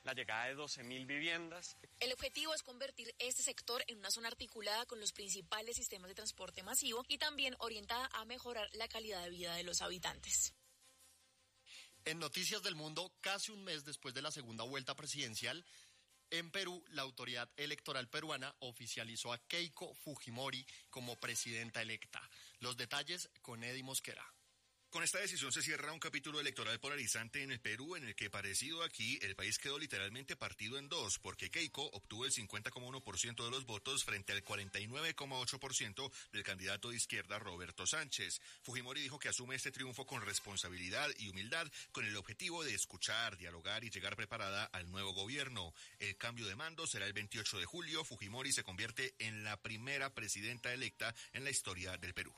la llegada de 12.000 viviendas. El objetivo es convertir este sector en una zona articulada con los principales sistemas de transporte masivo y también orientada a mejorar la calidad de vida de los habitantes. En Noticias del Mundo, casi un mes después de la segunda vuelta presidencial, en Perú, la autoridad electoral peruana oficializó a Keiko Fujimori como presidenta electa. Los detalles con Eddie Mosquera. Con esta decisión se cierra un capítulo electoral polarizante en el Perú, en el que, parecido aquí, el país quedó literalmente partido en dos, porque Keiko obtuvo el 50,1% de los votos frente al 49,8% del candidato de izquierda Roberto Sánchez. Fujimori dijo que asume este triunfo con responsabilidad y humildad, con el objetivo de escuchar, dialogar y llegar preparada al nuevo gobierno. El cambio de mando será el 28 de julio. Fujimori se convierte en la primera presidenta electa en la historia del Perú.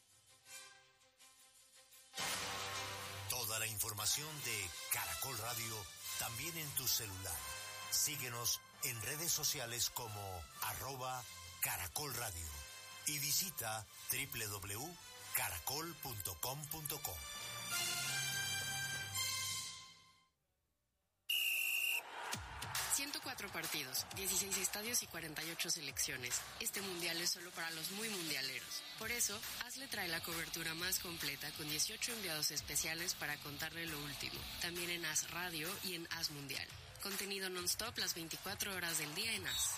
Toda la información de Caracol Radio también en tu celular. Síguenos en redes sociales como @Caracol Radio y visita www.caracol.com.co. 104 partidos, 16 estadios y 48 selecciones. Este mundial es solo para los muy mundialeros. Por eso, AS le trae la cobertura más completa con 18 enviados especiales para contarle lo último. También en AS Radio y en AS Mundial. Contenido non-stop las 24 horas del día en AS.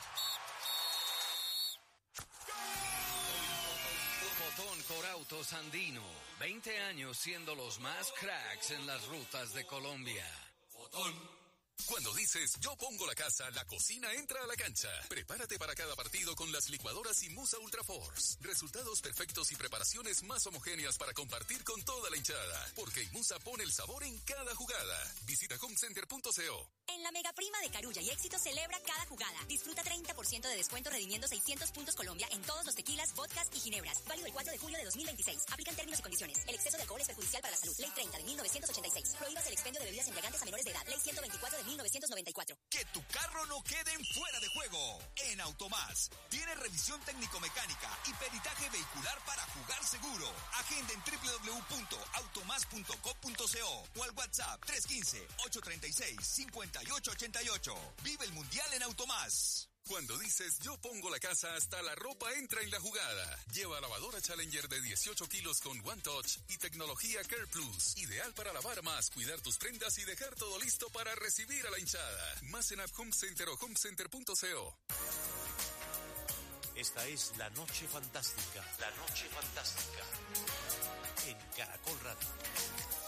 Fotón Corautos Andino. 20 años siendo los más cracks en las rutas de Colombia. Fotón. Cuando dices yo pongo la casa, la cocina entra a la cancha. Prepárate para cada partido con las licuadoras Imusa Ultra Force. Resultados perfectos y preparaciones más homogéneas para compartir con toda la hinchada. Porque Imusa pone el sabor en cada jugada. Visita homecenter.co. En la Mega Prima de Carulla y Éxito celebra cada jugada. Disfruta 30% de descuento redimiendo 600 puntos Colombia en todos los tequilas, vodkas y ginebras. Válido el 4 de julio de 2026. Aplican términos y condiciones. El exceso de alcohol es perjudicial para la salud. Ley 30 de 1986. Prohíbas el expendio de bebidas embriagantes a menores de edad. Ley 124 de 1994. Que tu carro no quede en fuera de juego. En Automás. Tiene revisión técnico-mecánica y peritaje vehicular para jugar seguro. Agenda en www.automas.co.co o al WhatsApp 315-836-5888. Vive el Mundial en Automás. Cuando dices yo pongo la casa, hasta la ropa entra en la jugada. Lleva lavadora Challenger de 18 kilos con One Touch y tecnología Care Plus. Ideal para lavar más, cuidar tus prendas y dejar todo listo para recibir a la hinchada. Más en App Home Center o homecenter.co. Esta es La Noche Fantástica. La Noche Fantástica. En Caracol Radio.